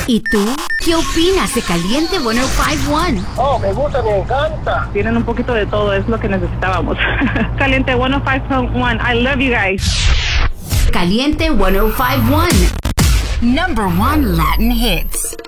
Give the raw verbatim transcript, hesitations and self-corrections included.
¿Y tú? ¿Qué opinas de Caliente ciento cincuenta y uno? Oh, me gusta, me encanta. Tienen un poquito de todo, es lo que necesitábamos. Caliente ciento cincuenta y uno, I love you guys. Caliente ciento cincuenta y uno. Number one Latin hits.